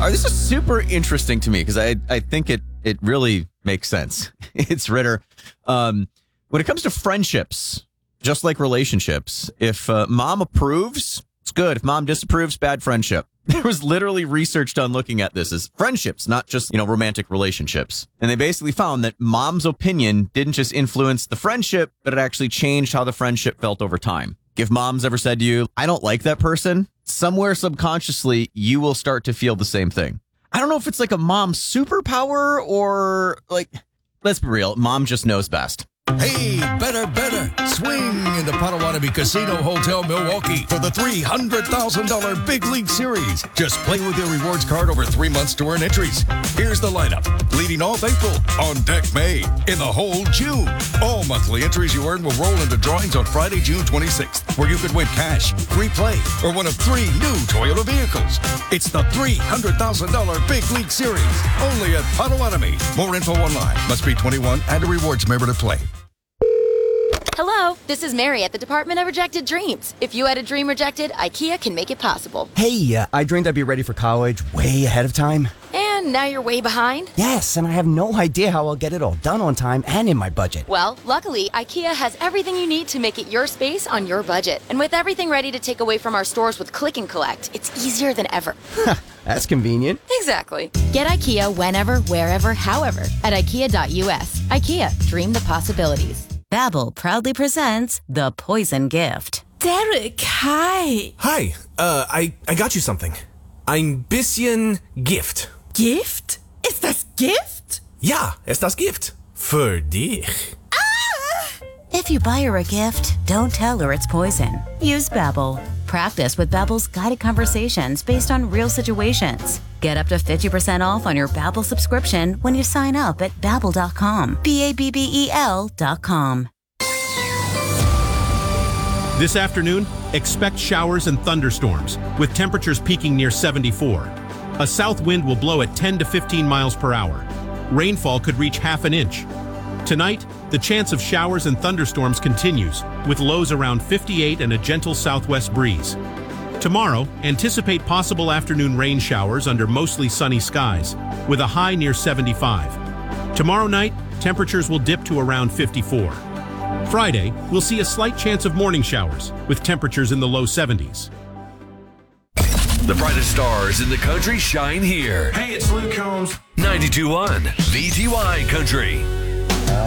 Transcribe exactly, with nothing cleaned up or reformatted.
right, this is super interesting to me because I, I think it, it really makes sense. It's Ritter. Um, when it comes to friendships, just like relationships, if uh, mom approves, it's good. If mom disapproves, bad friendship. There was literally research done looking at this as friendships, not just, you know, romantic relationships. And they basically found that mom's opinion didn't just influence the friendship, but it actually changed how the friendship felt over time. If mom's ever said to you, I don't like that person, somewhere subconsciously, you will start to feel the same thing. I don't know if it's like a mom superpower or like, let's be real, mom just knows best. Hey, better, better. Swing into Potawatomi Casino Hotel, Milwaukee for the three hundred thousand dollars Big League Series. Just play with your rewards card over three months to earn entries. Here's the lineup. Leading off April, on deck May, in the whole June. All monthly entries you earn will roll into drawings on Friday, June twenty-sixth, where you could win cash, free play, or one of three new Toyota vehicles. It's the three hundred thousand dollars Big League Series, only at Potawatomi. More info online. Must be twenty-one and a rewards member to play. Hello, this is Mary at the Department of Rejected Dreams. If you had a dream rejected, IKEA can make it possible. Hey, uh, I dreamed I'd be ready for college way ahead of time. And now you're way behind? Yes, and I have no idea how I'll get it all done on time and in my budget. Well, luckily, IKEA has everything you need to make it your space on your budget. And with everything ready to take away from our stores with Click and Collect, it's easier than ever. That's convenient. Exactly. Get IKEA whenever, wherever, however at ikea dot u s. IKEA, dream the possibilities. Babbel proudly presents The Poison Gift. Derek, hi. Hi, uh, I, I got you something. Ein bisschen Gift. Gift? Ist das Gift? Ja, ist das Gift. Für dich. Ah! If you buy her a gift, don't tell her it's poison. Use Babbel. Practice with Babbel's guided conversations based on real situations. Get up to fifty percent off on your Babbel subscription when you sign up at babbel dot com. B A B B E L dot com. This afternoon, expect showers and thunderstorms, with temperatures peaking near seventy-four. A south wind will blow at ten to fifteen miles per hour. Rainfall could reach half an inch. Tonight, the chance of showers and thunderstorms continues, with lows around fifty-eight and a gentle southwest breeze. Tomorrow, anticipate possible afternoon rain showers under mostly sunny skies, with a high near seventy-five. Tomorrow night, temperatures will dip to around fifty-four. Friday, we'll see a slight chance of morning showers, with temperatures in the low seventies. The brightest stars in the country shine here. Hey, it's Luke Combs. ninety-two point one V T Y Country.